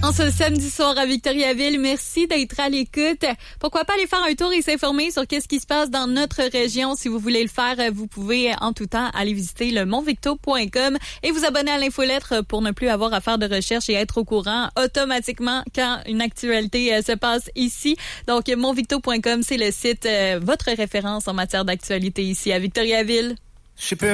En ce samedi soir à Victoriaville, merci d'être à l'écoute. Pourquoi pas aller faire un tour et s'informer sur qu'est-ce qui se passe dans notre région. Si vous voulez le faire, vous pouvez en tout temps aller visiter le montvicto.com et vous abonner à l'infolettre pour ne plus avoir à faire de recherche et être au courant automatiquement quand une actualité se passe ici. Donc, montvicto.com, c'est le site, votre référence en matière d'actualité ici à Victoriaville.